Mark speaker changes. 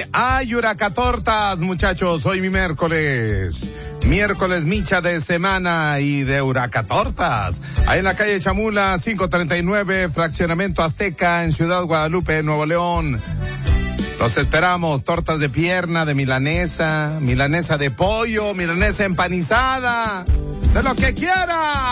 Speaker 1: hay Huracatortas, muchachos. Hoy mi miércoles micha de semana y de Huracatortas. Ahí en la calle Chamula, 539, Fraccionamiento Azteca, en Ciudad Guadalupe, Nuevo León. Los esperamos. Tortas de pierna, de milanesa de pollo, milanesa empanizada, de lo que quiera.